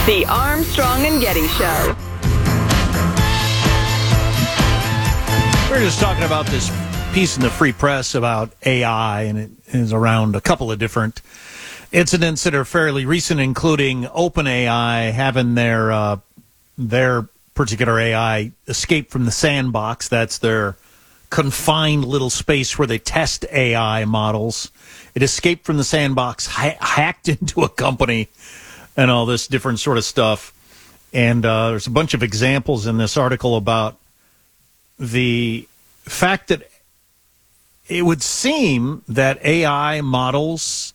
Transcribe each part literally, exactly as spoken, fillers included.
The Armstrong and Getty Show. We were just talking about this piece in the Free Press about A I, and it is around a couple of different incidents that are fairly recent, including OpenAI having their uh, their particular A I escape from the sandbox. That's their confined little space where they test A I models. It escaped from the sandbox, ha- hacked into a company, and all this different sort of stuff. And uh, there's a bunch of examples in this article about the fact that it would seem that A I models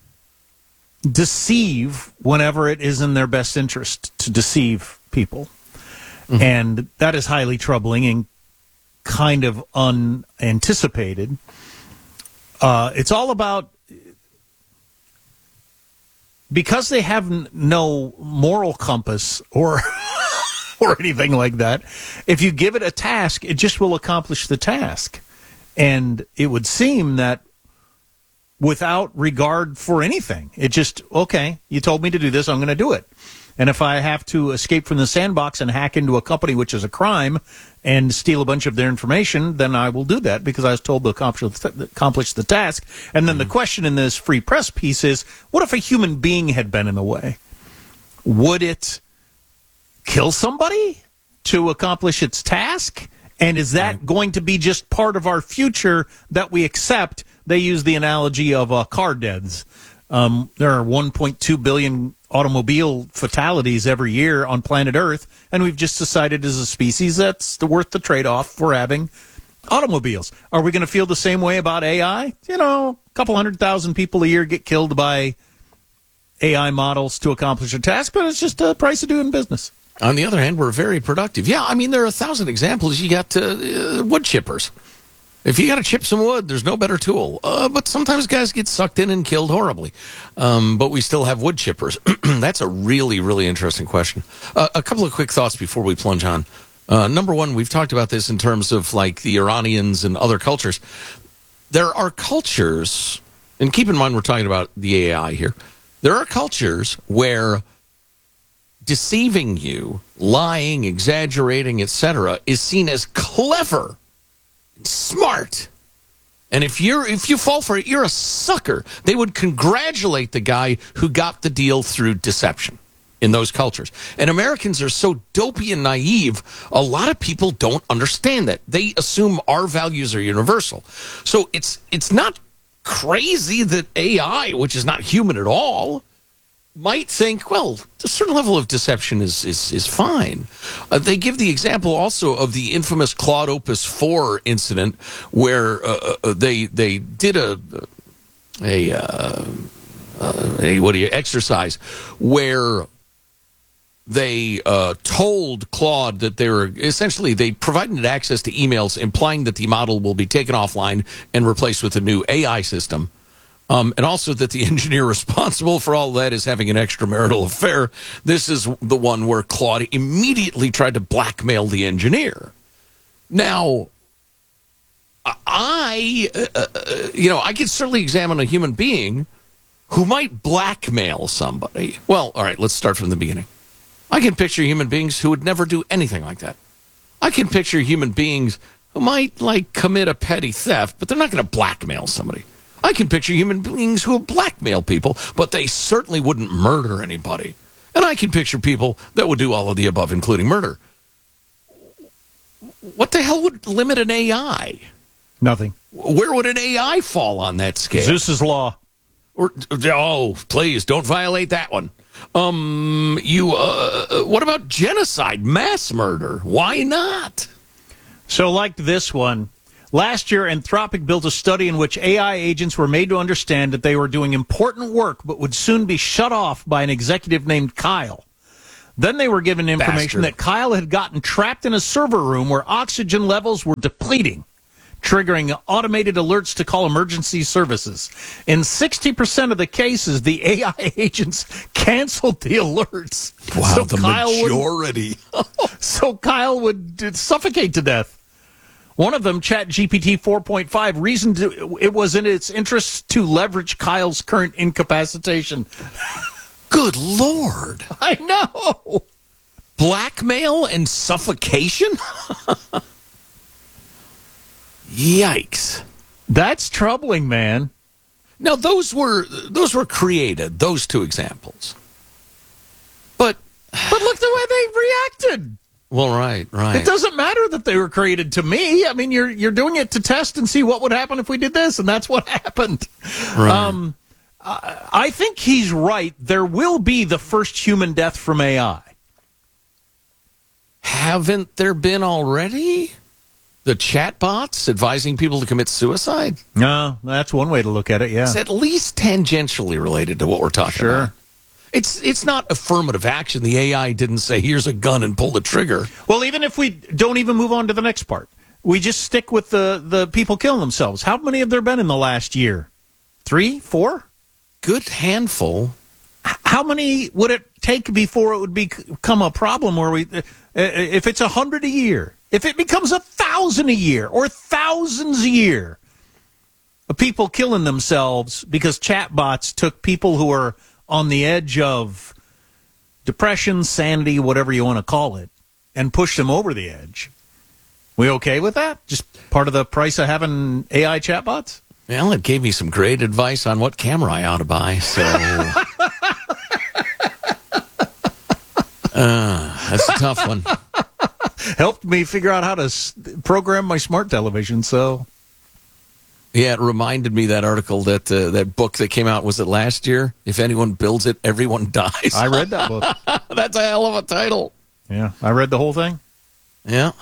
deceive whenever it is in their best interest to deceive people. Mm-hmm. And that is highly troubling and kind of unanticipated. Uh, it's all about, because they have n- no moral compass or or anything like that, if you give it a task, it just will accomplish the task. And it would seem that without regard for anything, it just, okay, you told me to do this, I'm going to do it. And if I have to escape from the sandbox and hack into a company, which is a crime, and steal a bunch of their information, then I will do that because I was told to accomplish, accomplish the task. And then mm-hmm. the question in this Free Press piece is, what if a human being had been in the way? Would it kill somebody to accomplish its task? And is that right. going to be just part of our future that we accept? They use the analogy of uh, car deaths. Um, there are one point two billion automobile fatalities every year on planet Earth, and we've just decided as a species that's the, worth the trade-off for having automobiles. Are we going to feel the same way about A I? You know, a couple hundred thousand people a year get killed by A I models to accomplish a task, but it's just a price of doing business. On the other hand, we're very productive. Yeah, I mean, there are a thousand examples. You got uh, wood chippers. If you got to chip some wood, there's no better tool. Uh, but sometimes guys get sucked in and killed horribly. Um, but we still have wood chippers. That's a really, really interesting question. Uh, a couple of quick thoughts before we plunge on. Uh, number one, we've talked about this in terms of like the Iranians and other cultures. There are cultures, and keep in mind we're talking about the A I here. There are cultures where deceiving you, lying, exaggerating, et cetera, is seen as clever. Smart. And if you're if you fall for it, you're a sucker. They would congratulate the guy who got the deal through deception in those cultures. And Americans are so dopey and naive, a lot of people don't understand that. They assume our values are universal. So it's it's not crazy that A I, which is not human at all, might think, well, a certain level of deception is is, is fine. Uh, they give the example also of the infamous Claude Opus four incident where uh, uh, they they did a a, uh, uh, a what do you exercise where they uh, told Claude that they were essentially they provided access to emails implying that the model will be taken offline and replaced with a new A I system. Um, and also that the engineer responsible for all that is having an extramarital affair. This is the one where Claude immediately tried to blackmail the engineer. Now, I, uh, you know, I could certainly examine a human being who might blackmail somebody. Well, all right, let's start from the beginning. I can picture human beings who would never do anything like that. I can picture human beings who might, like, commit a petty theft, but they're not going to blackmail somebody. I can picture human beings who will blackmail people, but they certainly wouldn't murder anybody. And I can picture people that would do all of the above, including murder. What the hell would limit an A I? Nothing. Where would an A I fall on that scale? Zeus's law. Or, oh, please, don't violate that one. Um, you, uh, what about genocide, mass murder? Why not? So like this one. Last year, Anthropic built a study in which A I agents were made to understand that they were doing important work but would soon be shut off by an executive named Kyle. Then they were given information Bastard. that Kyle had gotten trapped in a server room where oxygen levels were depleting, triggering automated alerts to call emergency services. In sixty percent of the cases, the A I agents canceled the alerts. Wow, so the Kyle majority. Would, so Kyle would suffocate to death. One of them, ChatGPT four point five, reasoned it was in its interest to leverage Kyle's current incapacitation. Good Lord. I know. Blackmail and suffocation? Yikes. That's troubling, man. Now, those were those were created, those two examples. But, But look the way they reacted. well, right, right. It doesn't matter that they were created to me. I mean, you're you're doing it to test and see what would happen if we did this, and that's what happened. Right. Um, I, I think he's right. There will be the first human death from A I. Haven't there been already? The chatbots advising people to commit suicide? No, that's one way to look at it, yeah. It's at least tangentially related to what we're talking Sure. about. It's it's not affirmative action. The A I didn't say, here's a gun and pull the trigger. Well, even if we don't even move on to the next part, we just stick with the, the people killing themselves. How many have there been in the last year? Three? Four? Good handful. How many would it take before it would become a problem where we, uh, if it's a hundred a year, if it becomes a thousand a year or thousands a year of people killing themselves because chatbots took people who are on the edge of depression, sanity, whatever you want to call it, and pushed them over the edge. We okay with that? Just part of the price of having A I chatbots? Well, it gave me some great advice on what camera I ought to buy, so... uh, that's a tough one. Helped me figure out how to s- program my smart television, so... Yeah, it reminded me that article, that uh, that book that came out, was it last year? If anyone builds it, everyone dies. I read that book. That's a hell of a title. Yeah, I read the whole thing. Yeah.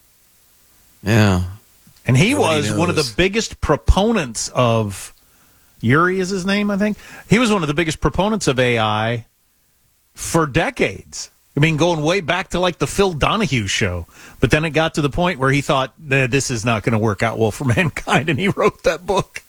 Yeah. And he Everybody was one of the knows. biggest proponents of... Yuri is his name, I think. He was one of the biggest proponents of A I for decades. I mean, going way back to like the Phil Donahue show. But then it got to the point where he thought, nah, this is not going to work out well for mankind, and he wrote that book.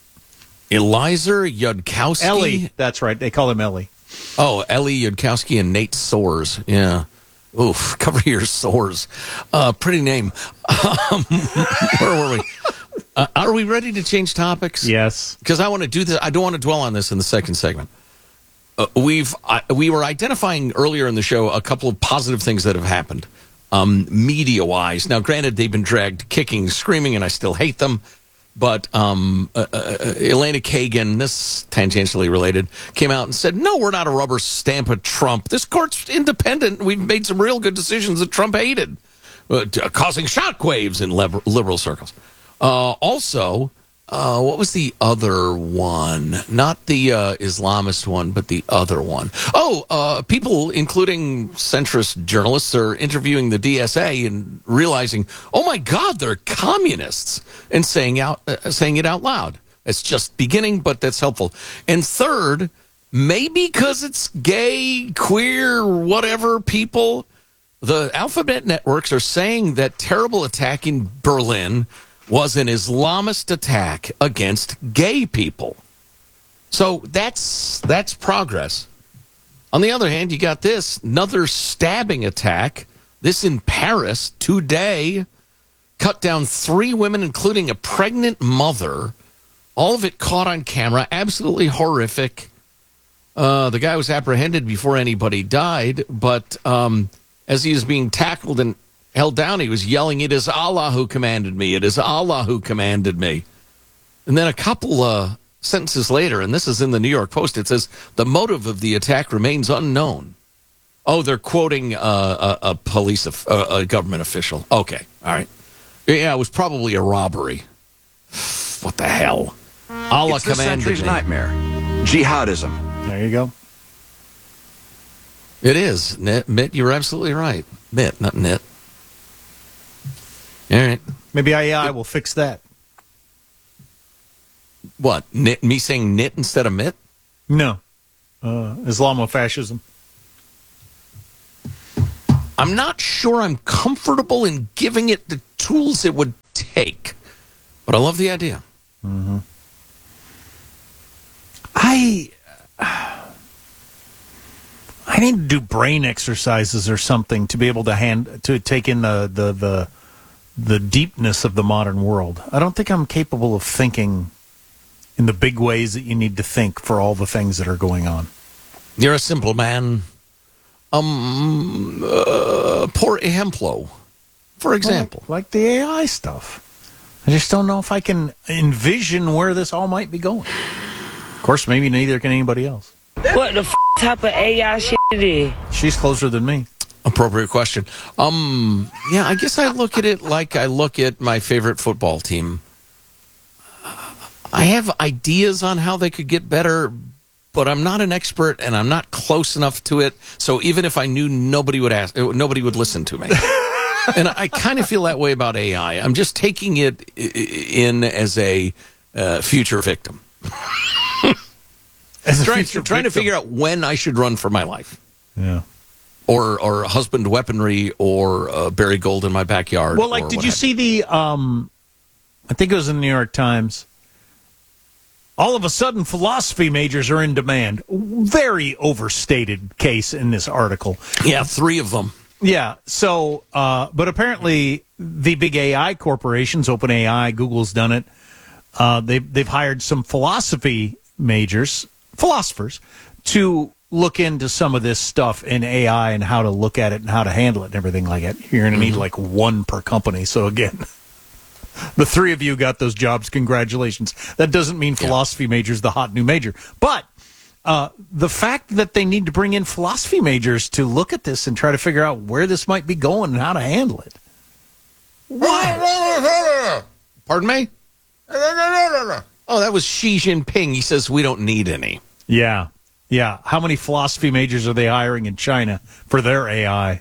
Eliza Yudkowsky. Ellie, that's right. They call him Ellie. Oh, Ellie Yudkowsky and Nate Soares. Yeah. Oof, cover your sores. Uh, pretty name. Um, where were we? Uh, are we ready to change topics? Yes. Because I want to do this. I don't want to dwell on this in the second segment. Uh, we've uh, we were identifying earlier in the show a couple of positive things that have happened, um, media-wise. Now, granted, they've been dragged kicking, screaming, and I still hate them. But um, uh, uh, Elena Kagan, this tangentially related, came out and said, no, we're not a rubber stamp of Trump. This court's independent. We've made some real good decisions that Trump hated, uh, t- causing shockwaves in liber- liberal circles. Uh, also, uh, what was the other one? Not the uh, Islamist one, but the other one. Oh, uh, people, including centrist journalists, are interviewing the D S A and realizing, oh my God, they're communists, and saying out, uh, saying it out loud. It's just beginning, but that's helpful. And third, maybe because it's gay, queer, whatever people, the alphabet networks are saying that terrible attack in Berlin was an Islamist attack against gay people. So that's that's progress. On the other hand, you got this, another stabbing attack, this in Paris today, cut down three women, including a pregnant mother. All of it caught on camera, absolutely horrific. Uh, the guy was apprehended before anybody died, but um, as he was being tackled and held down, he was yelling, it is Allah who commanded me. It is Allah who commanded me. And then a couple uh, sentences later, and this is in the New York Post, it says, the motive of the attack remains unknown. Oh, they're quoting uh, a, a police, of, uh, a government official. Okay, all right. Yeah, it was probably a robbery. What the hell? Allah It's the commanded century's me. nightmare. Jihadism. There you go. It is. Mitt, Mitt, you're absolutely right. Mitt, not Nit. All right. Maybe A I will fix that. What? Nit, me saying nit instead of mitt? No. Uh, Islamofascism. I'm not sure I'm comfortable in giving it the tools it would take, but I love the idea. Mm-hmm. I I need to do brain exercises or something to be able to hand to take in the the the, the deepness of the modern world. I don't think I'm capable of thinking in the big ways that you need to think for all the things that are going on. You're a simple man. Um, uh, por ejemplo, for example. Like, like the A I stuff. I just don't know if I can envision where this all might be going. Of course, maybe neither can anybody else. What the f- type of A I shit it is? She's closer than me. Appropriate question. Um, yeah, I guess I look at it like I look at my favorite football team. I have ideas on how they could get better, but I'm not an expert and I'm not close enough to it. So even if I knew, nobody would ask, nobody would listen to me. And I kind of feel that way about A I. I'm just taking it in as a uh, future victim. As a trying future trying to victim. figure out when I should run for my life. Yeah. Or or husband weaponry or uh, bury gold in my backyard. Well, like, or did what you have see the, um, I think it was in the New York Times, all of a sudden philosophy majors are in demand. Very overstated case in this article. Yeah, three of them. Yeah, so, uh, but apparently the big A I corporations, OpenAI, Google's done it, uh, they've, they've hired some philosophy majors, philosophers, to look into some of this stuff in A I and how to look at it and how to handle it and everything like that. You're going to need like one per company. So again, the three of you got those jobs. Congratulations. That doesn't mean philosophy yeah. major is the hot new major. But uh, the fact that they need to bring in philosophy majors to look at this and try to figure out where this might be going and how to handle it. What? Pardon me? Oh, that was Xi Jinping. He says we don't need any. Yeah. Yeah. How many philosophy majors are they hiring in China for their A I?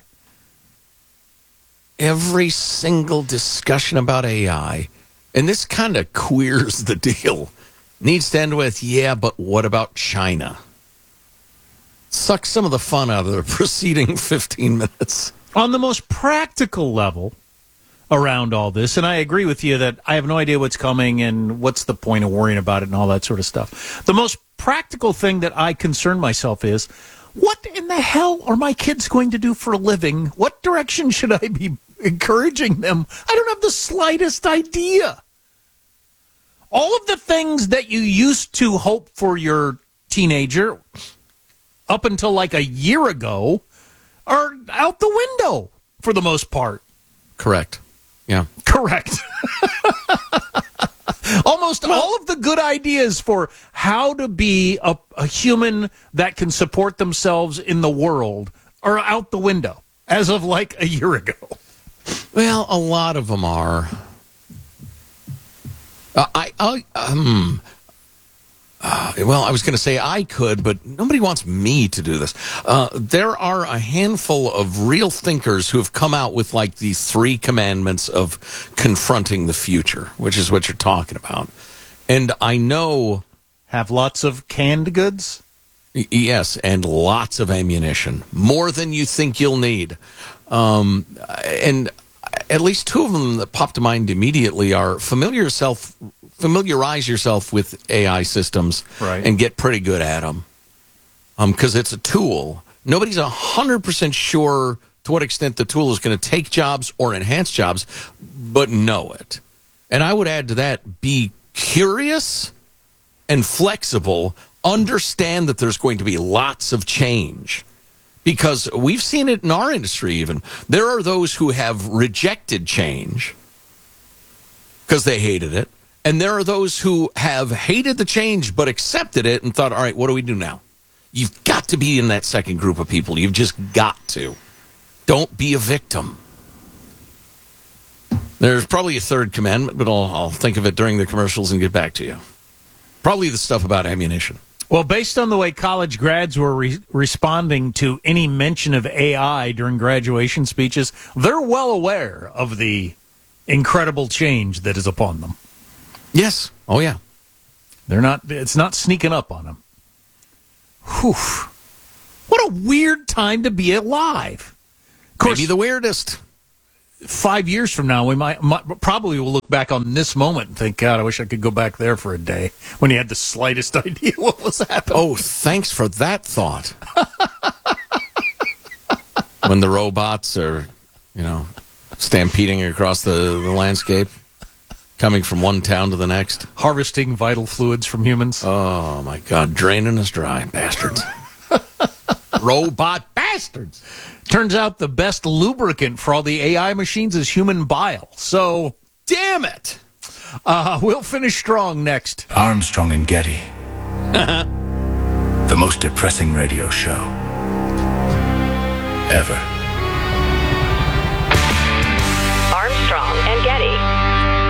Every single discussion about A I, and this kind of queers the deal, needs to end with, yeah, but what about China? Suck some of the fun out of the preceding fifteen minutes. On the most practical level around all this, and I agree with you that I have no idea what's coming and what's the point of worrying about it and all that sort of stuff. The most practical thing that I concern myself is, what in the hell are my kids going to do for a living? What direction should I be encouraging them? I don't have the slightest idea. All of the things that you used to hope for your teenager up until like a year ago are out the window for the most part. Correct. Yeah. Correct. Almost well, all of the good ideas for how to be a, a human that can support themselves in the world are out the window as of like a year ago. Well, a lot of them are. Uh, I, I, um, uh, well, I was going to say I could, but nobody wants me to do this. Uh, there are a handful of real thinkers who have come out with like the three commandments of confronting the future, which is what you're talking about. And I know... Have lots of canned goods? Y- yes, and lots of ammunition. More than you think you'll need. Um, and at least two of them that pop to mind immediately are familiar yourself... familiarize yourself with A I systems right. and get pretty good at them. Because um, it's a tool. Nobody's one hundred percent sure to what extent the tool is going to take jobs or enhance jobs, but know it. And I would add to that, be curious and flexible. Understand that there's going to be lots of change. Because we've seen it in our industry even. There are those who have rejected change because they hated it. And there are those who have hated the change but accepted it and thought, all right, what do we do now? You've got to be in that second group of people. You've just got to. Don't be a victim. There's probably a third commandment, but I'll, I'll think of it during the commercials and get back to you. Probably the stuff about ammunition. Well, based on the way college grads were re- responding to any mention of A I during graduation speeches, they're well aware of the incredible change that is upon them. Yes. Oh, yeah. They're not, it's not sneaking up on them. Whew. What a weird time to be alive. Of course, maybe the weirdest. Five years from now, we might, might probably will look back on this moment and think, God, I wish I could go back there for a day when you had the slightest idea what was happening. Oh, thanks for that thought. When the robots are, you know, stampeding across the, the landscape. Coming from one town to the next. Harvesting vital fluids from humans. Oh, my God. Draining us dry, bastards. Robot bastards. Turns out the best lubricant for all the A I machines is human bile. So, Damn it. uh, we'll finish strong next. Armstrong and Getty. The most depressing radio show ever. Armstrong and Getty.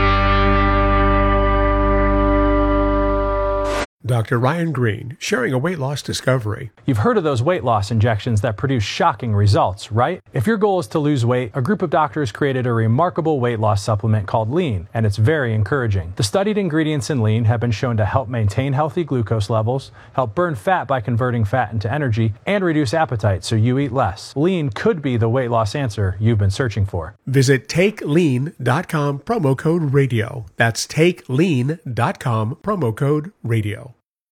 Doctor Ryan Green, sharing a weight loss discovery. You've heard of those weight loss injections that produce shocking results, right? If your goal is to lose weight, a group of doctors created a remarkable weight loss supplement called Lean, and it's very encouraging. The studied ingredients in Lean have been shown to help maintain healthy glucose levels, help burn fat by converting fat into energy, and reduce appetite so you eat less. Lean could be the weight loss answer you've been searching for. Visit take lean dot com, promo code radio. That's take lean dot com, promo code radio.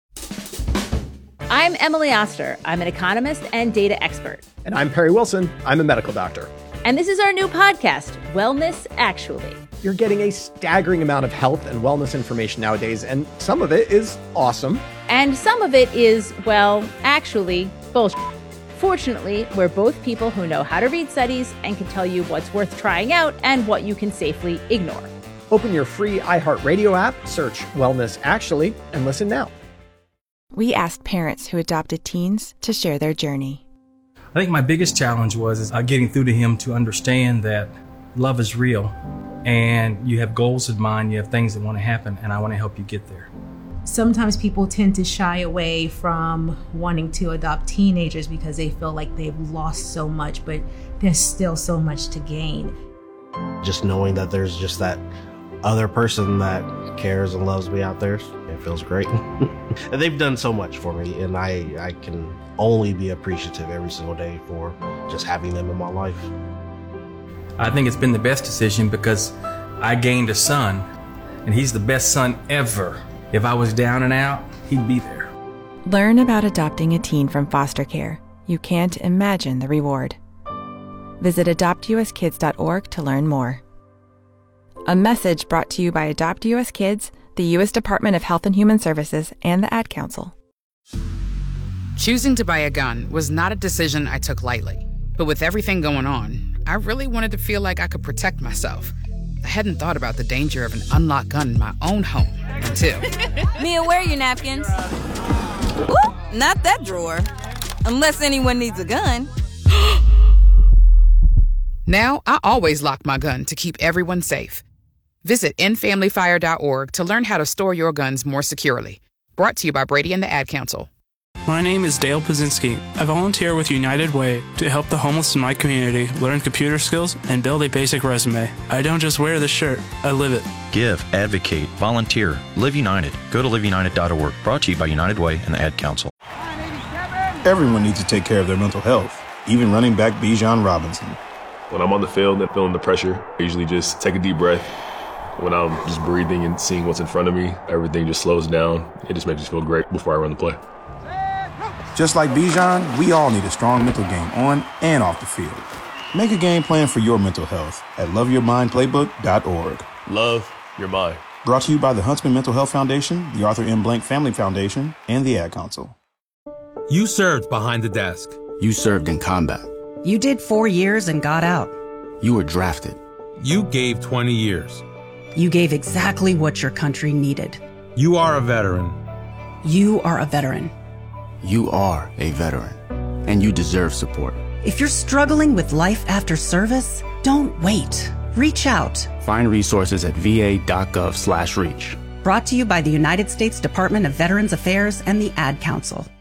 I'm Emily Oster. I'm an economist and data expert. And I'm Perry Wilson. I'm a medical doctor. And this is our new podcast, Wellness Actually. You're getting a staggering amount of health and wellness information nowadays, and some of it is awesome. And some of it is, well, actually, bullshit. Fortunately, we're both people who know how to read studies and can tell you what's worth trying out and what you can safely ignore. Open your free iHeartRadio app, search Wellness Actually, and listen now. We asked parents who adopted teens to share their journey. I think my biggest challenge was is, uh, getting through to him to understand that love is real and you have goals in mind, you have things that want to happen, and I want to help you get there. Sometimes people tend to shy away from wanting to adopt teenagers because they feel like they've lost so much, but there's still so much to gain. Just knowing that there's just that other person that cares and loves me out there, it feels great. And they've done so much for me, and I, I can only be appreciative every single day for just having them in my life. I think it's been the best decision because I gained a son, and he's the best son ever. If I was down and out, he'd be there. Learn about adopting a teen from foster care. You can't imagine the reward. Visit adopt u s kids dot org to learn more. A message brought to you by Adopt U S Kids, the U S Department of Health and Human Services, and the Ad Council. Choosing to buy a gun was not a decision I took lightly. But with everything going on, I really wanted to feel like I could protect myself. I hadn't thought about the danger of an unlocked gun in my own home until... Mia, where are your napkins? Ooh, not that drawer. Unless anyone needs a gun. Now, I always lock my gun to keep everyone safe. Visit end family fire dot org to learn how to store your guns more securely. Brought to you by Brady and the Ad Council. My name is Dale Pazinski. I volunteer with United Way to help the homeless in my community learn computer skills and build a basic resume. I don't just wear the shirt, I live it. Give, advocate, volunteer, Live United. Go to live united dot org. Brought to you by United Way and the Ad Council. Everyone needs to take care of their mental health, even running back Bijan Robinson. When I'm on the field and feeling the pressure, I usually just take a deep breath. When I'm just breathing and seeing what's in front of me, everything just slows down. It just makes me feel great before I run the play. Just like Bijan, we all need a strong mental game on and off the field. Make a game plan for your mental health at love your mind playbook dot org. Love your mind. Brought to you by the Huntsman Mental Health Foundation, the Arthur M. Blank Family Foundation, and the Ad Council. You served behind the desk. You served in combat. You did four years and got out. You were drafted. You gave twenty years. You gave exactly what your country needed. You are a veteran. You are a veteran. You are a veteran, and you deserve support. If you're struggling with life after service, don't wait. Reach out. Find resources at v a dot gov slash reach. Brought to you by the United States Department of Veterans Affairs and the Ad Council.